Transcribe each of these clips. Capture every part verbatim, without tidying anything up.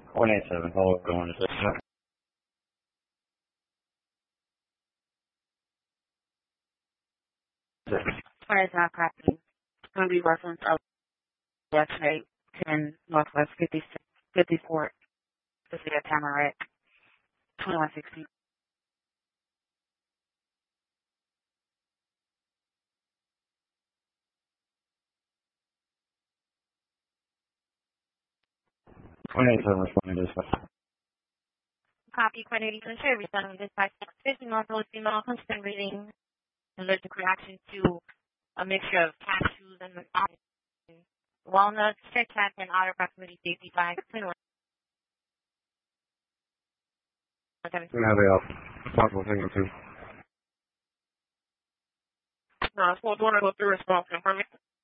one eight seven, hold on one second. Fire not copy. It's going to be reference of website ten Northwest fifty-six, fifty-four, the city of Tamarack, twenty-one sixteen. one eight seven, responding to dispatch. Copy, coordinating to ensure responding to dispatch fifty Northwest female constant reading allergic reaction to a mixture of cashews and walnuts, check tap, and outer proximity safety by twenty-one seventeen. We're going to have a possible signal too. No, it's one to go through response confirming.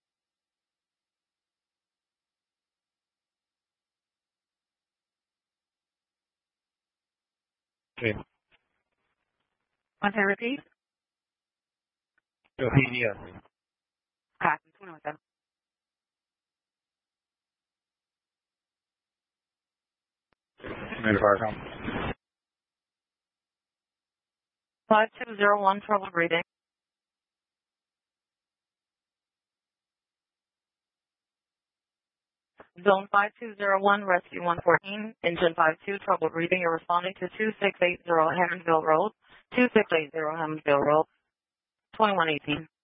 Okay. Want to repeat? Repeat, yes. Copy, twenty-one seventeen. Commander Firecom. five two zero one, trouble breathing. Zone five two zero one, rescue one fourteen, engine five two, trouble breathing. You're responding to two six eight zero Hammondville Road, two six eight zero Hammondville Road, twenty-one eighteen.